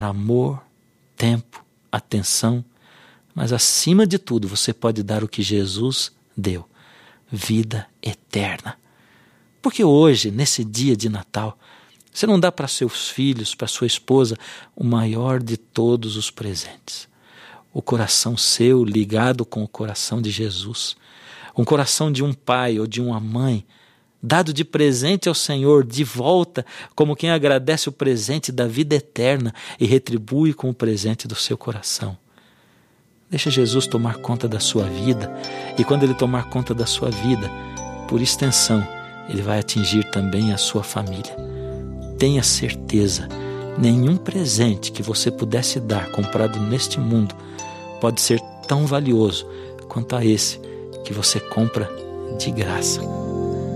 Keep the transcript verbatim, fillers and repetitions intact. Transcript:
amor, tempo, atenção, mas acima de tudo você pode dar o que Jesus deu, vida eterna. Porque hoje, nesse dia de Natal, você não dá para seus filhos, para sua esposa, o maior de todos os presentes. O coração seu ligado com o coração de Jesus. Um coração de um pai ou de uma mãe, dado de presente ao Senhor, de volta, como quem agradece o presente da vida eterna e retribui com o presente do seu coração. Deixa Jesus tomar conta da sua vida, e quando Ele tomar conta da sua vida, por extensão, Ele vai atingir também a sua família. Tenha certeza, nenhum presente que você pudesse dar comprado neste mundo pode ser tão valioso quanto a esse que você compra de graça.